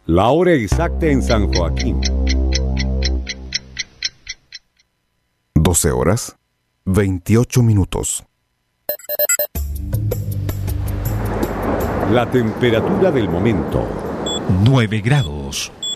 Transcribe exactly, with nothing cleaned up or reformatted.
La hora exacta en San Joaquín. doce horas, veintiocho minutos. La temperatura del momento. nueve grados.